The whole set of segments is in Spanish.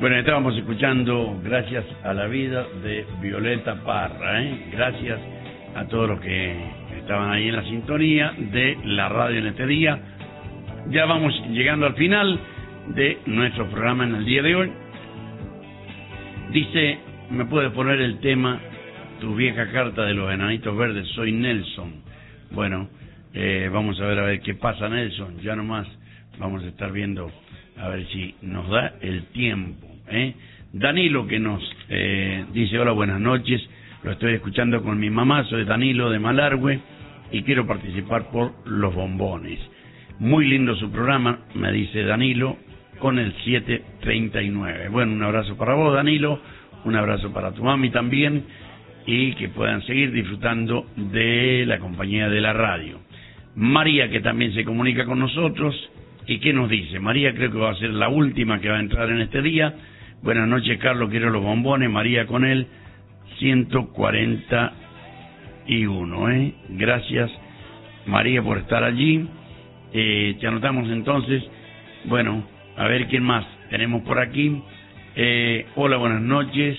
Bueno, estábamos escuchando Gracias a la Vida de Violeta Parra, Gracias a todos los que estaban ahí en la sintonía de la radio en este día. Ya vamos llegando al final de nuestro programa en el día de hoy. Dice, ¿me puedes poner el tema Tu vieja carta de los enanitos verdes? Soy Nelson. Bueno, vamos a ver qué pasa, Nelson. Ya nomás vamos a estar viendo a ver si nos da el tiempo. Danilo, que nos dice, hola, buenas noches, lo estoy escuchando con mi mamá, soy Danilo de Malargüe y quiero participar por los bombones. Muy lindo su programa, me dice Danilo, con el 739. Bueno, un abrazo para vos, Danilo, un abrazo para tu mami también, y que puedan seguir disfrutando de la compañía de la radio. María, que también se comunica con nosotros, ¿y qué nos dice? María creo que va a ser la última que va a entrar en este día. Buenas noches, Carlos, quiero los bombones. María con él, 141. Gracias, María, por estar allí. Te anotamos entonces. Bueno, a ver quién más tenemos por aquí. Hola, buenas noches.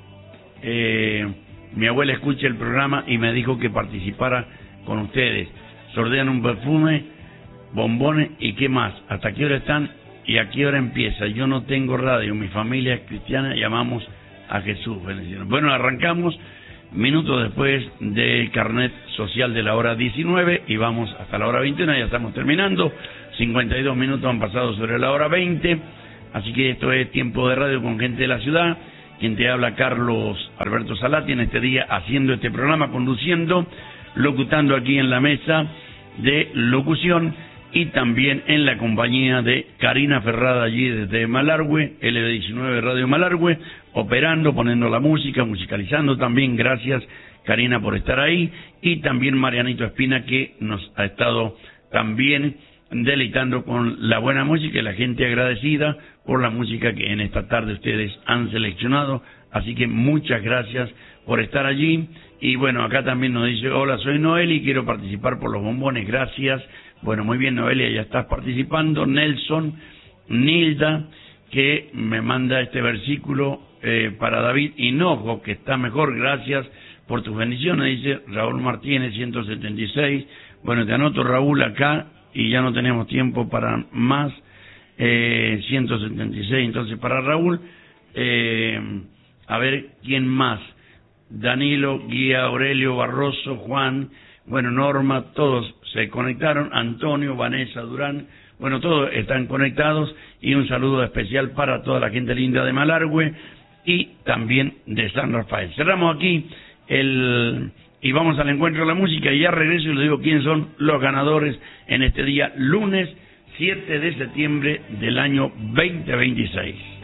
Mi abuela escucha el programa y me dijo que participara con ustedes. Sordean un perfume, bombones y qué más. ¿Hasta qué hora están y a qué hora empieza? Yo no tengo radio, mi familia es cristiana y amamos a Jesús. Bueno, arrancamos minutos después del carnet social de la hora 19 y vamos hasta la hora 21, ya estamos terminando. 52 minutos han pasado sobre la hora 20, así que esto es Tiempo de Radio con gente de la ciudad. Quien te habla, Carlos Alberto Salati, en este día haciendo este programa, conduciendo, locutando aquí en la mesa de locución y también en la compañía de Karina Ferrada allí desde Malargüe, LB19 Radio Malargüe, operando, poniendo la música, musicalizando también. Gracias, Karina, por estar ahí, y también Marianito Espina, que nos ha estado también deleitando con la buena música y la gente agradecida por la música que en esta tarde ustedes han seleccionado. Así que muchas gracias por estar allí. Y bueno, acá también nos dice, hola, soy Noel y quiero participar por los bombones. Gracias. Bueno, muy bien, Noelia, ya estás participando. Nelson, Nilda, que me manda este versículo para David Hinojo, que está mejor. Gracias por tus bendiciones, dice Raúl Martínez, 176. Bueno, te anoto, Raúl, acá, y ya no tenemos tiempo para más. 176, entonces, para Raúl. A ver, ¿quién más? Danilo, Guía, Aurelio, Barroso, Juan, bueno, Norma, todos se conectaron, Antonio, Vanessa, Durán, bueno, todos están conectados, y un saludo especial para toda la gente linda de Malargüe y también de San Rafael. Cerramos aquí y vamos al encuentro de la música, y ya regreso y les digo quiénes son los ganadores en este día, lunes 7 de septiembre del año 2026.